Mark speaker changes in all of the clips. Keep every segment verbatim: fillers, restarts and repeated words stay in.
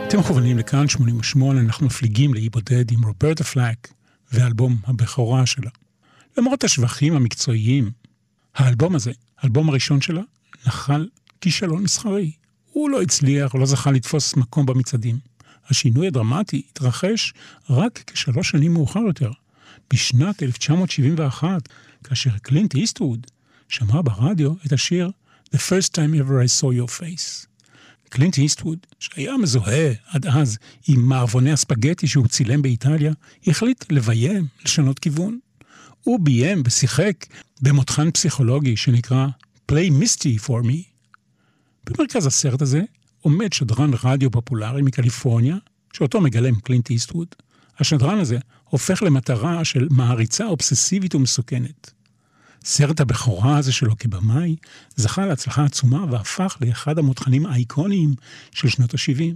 Speaker 1: אתם מכוונים לכאן שמונים ושמונה, אנחנו מפליגים לאי בודד עם רוברטה פלאק ואלבום הבכורה שלה. למרות השבחים המקצועיים, האלבום הזה, האלבום הראשון שלה, נחל כישלון מסחרי. הוא לא הצליח, לא זכה לתפוס מקום במצעדים. השינוי הדרמטי התרחש רק כשלוש שנים מאוחר יותר, בשנת אלף תשע מאות שבעים ואחת, כאשר קלינט איסטווד שמע ברדיו את השיר The First Time Ever I Saw Your Face. קלינט איסטווד, שהיה מזוהה עד אז עם מערבוני הספגטי שהוא צילם באיטליה, החליט לביים, לשנות כיוון. הוא ביים ושיחק במותחן פסיכולוגי שנקרא Play Misty for Me. במרכז הסרט הזה עומד שדרן רדיו פופולרי מקליפורניה, שאותו מגלם קלינט איסטווד. השדרן הזה הופך למטרה של מעריצה אובססיבית ומסוכנת. סרט הבכורה הזה שלו כבמאי זכה להצלחה עצומה והפך לאחד המותחנים האיקוניים של שנות ה-שבעים.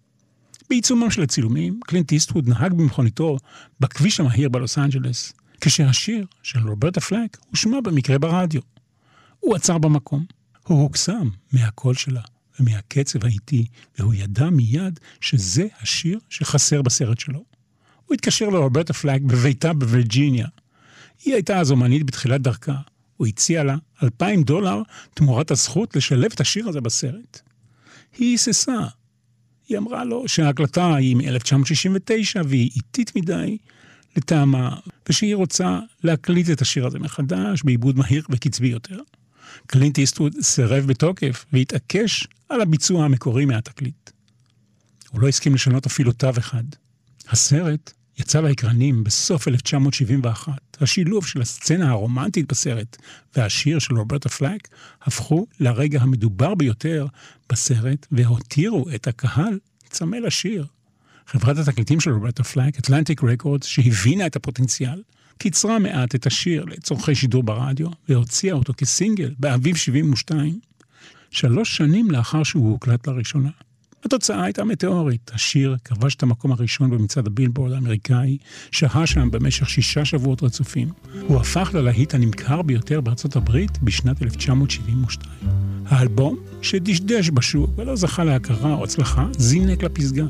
Speaker 1: בעיצומם של הצילומים, קלינט איסטווד נהג במכוניתו בכביש המהיר בלוס אנג'לס, כשהשיר של רוברטה פלאק הושמע במקרה ברדיו. הוא עצר במקום, הוא הוקסם מהקול שלה ומהקצב האיטי, והוא ידע מיד שזה השיר שחסר בסרט שלו. הוא התקשר לרוברטה פלאק בביתה בווירג'יניה. היא הייתה אז אומנית בתחילת דרכה. הוא הציע לה אלפיים דולר תמורת הזכות לשלב את השיר הזה בסרט. היא היססה. היא אמרה לו שההקלטה היא מ-אלף תשע מאות שישים ותשע והיא איטית מדי לטעמה, ושהיא רוצה להקליט את השיר הזה מחדש בעיבוד מהיר וקצבי יותר. קלינט איסטווד סירב בתוקף והתעקש על הביצוע המקורי מהתקליט. הוא לא הסכים לשנות אפילו תו אחד. הסרט יצא לאקרנים בסוף אלף תשע מאות שבעים ואחת. השילוב של הסצנה הרומנטית בסרט והשיר של רוברטה פלאק הפכו לרגע המדובר ביותר בסרט והותירו את הקהל צמא לשיר. חברת התקליטים של רוברטה פלאק, אטלנטיק רקורדס, שהבינה את הפוטנציאל, קיצרה מעט את השיר לצורכי שידור ברדיו והוציאה אותו כסינגל באביב שבעים ושתיים, שלוש שנים לאחר שהוא הוקלט לראשונה. התוצאה הייתה מטאורית. השיר כבש את המקום הראשון במצעד הבילבורד האמריקאי, שהה שם במשך שישה שבועות רצופים. הוא הפך ללהיט הנמכר ביותר בארצות הברית בשנת אלף תשע מאות שבעים ושתיים. האלבום, שדשדש בשוק ולא זכה להכרה או הצלחה, זינק לפסגה.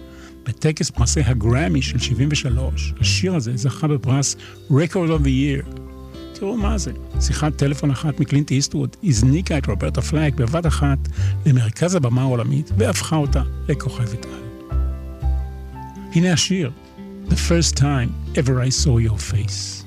Speaker 1: בטקס פרסי הגרמי של שבעים ושלוש, השיר הזה זכה בפרס Record of the Year. תראו מה זה. שיחת טלפון אחת מקלינט איסטווד הזניקה את רוברטה פלאק בבת אחת למרכז הבמה העולמית והפכה אותה לכוכבת על. הנה השיר, The First Time Ever I Saw Your Face.